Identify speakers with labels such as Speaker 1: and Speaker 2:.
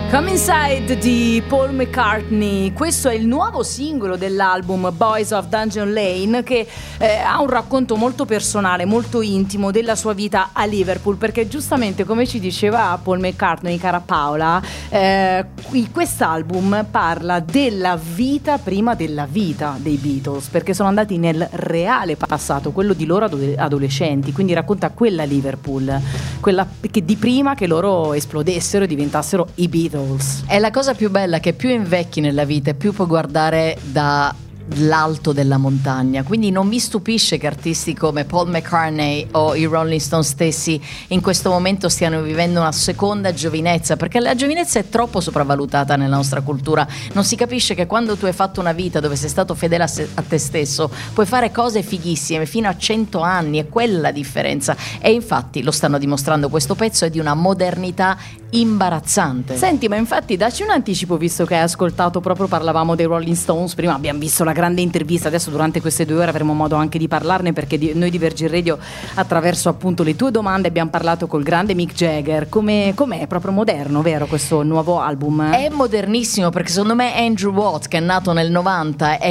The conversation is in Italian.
Speaker 1: Come Inside di Paul McCartney. Questo è il nuovo singolo dell'album Boys of Dungeon Lane, che ha un racconto molto personale, molto intimo della sua vita a Liverpool, perché giustamente, come ci diceva Paul McCartney, cara Paola, quest'album parla della vita prima della vita dei Beatles, perché sono andati nel reale passato, quello di loro adolescenti, quindi racconta quella Liverpool, quella che di prima che loro esplodessero e diventassero i Beatles.
Speaker 2: È la cosa più bella, che più invecchi nella vita e più puoi guardare dall'alto della montagna, quindi non mi stupisce che artisti come Paul McCartney o i Rolling Stones stessi in questo momento stiano vivendo una seconda giovinezza, perché la giovinezza è troppo sopravvalutata nella nostra cultura. Non si capisce che quando tu hai fatto una vita dove sei stato fedele a te stesso puoi fare cose fighissime fino a 100 anni, è quella la differenza, e infatti lo stanno dimostrando. Questo pezzo è di una modernità imbarazzante.
Speaker 1: Senti, ma infatti dacci un anticipo, visto che hai ascoltato, proprio parlavamo dei Rolling Stones prima, abbiamo visto la grande intervista, adesso durante queste 2 ore avremo modo anche di parlarne, perché noi di Virgin Radio, attraverso appunto le tue domande, abbiamo parlato col grande Mick Jagger. Com'è proprio moderno, vero, questo nuovo album?
Speaker 2: È modernissimo, perché secondo me Andrew Watt, che è nato nel 90, è